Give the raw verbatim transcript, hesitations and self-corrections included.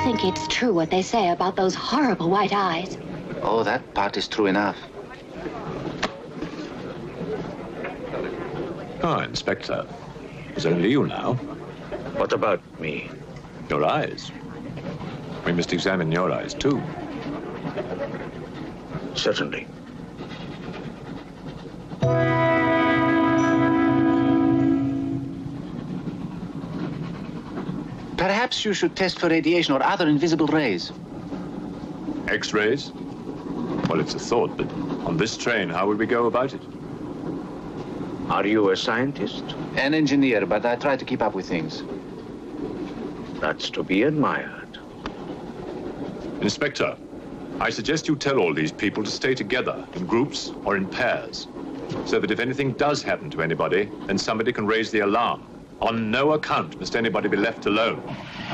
think it's true what they say about those horrible white eyes? Oh, that part is true enough. Ah, Inspector. It's only you now. What about me? Your eyes. We must examine your eyes, too. Certainly. Perhaps you should test for radiation or other invisible rays. X-rays? Well, it's a thought, but on this train, how would we go about it? Are you a scientist? An engineer, but I try to keep up with things. That's to be admired. Inspector, I suggest you tell all these people to stay together, in groups or in pairs, so that if anything does happen to anybody, then somebody can raise the alarm. On no account must anybody be left alone.